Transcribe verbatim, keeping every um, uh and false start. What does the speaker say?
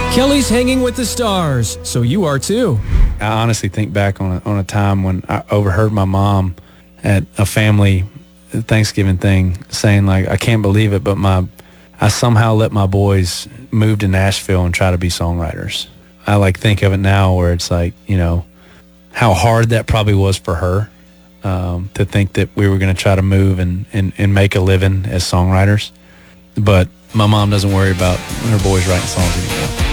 Kelly's hanging with the stars, so you are too. I honestly think back on a, on a time when I overheard my mom at a family Thanksgiving thing saying, like, I can't believe it, but my I somehow let my boys move to Nashville and try to be songwriters. I like think of it now where it's like, you know, how hard that probably was for her um, to think that we were going to try to move and, and, and make a living as songwriters. But my mom doesn't worry about her boys writing songs anymore.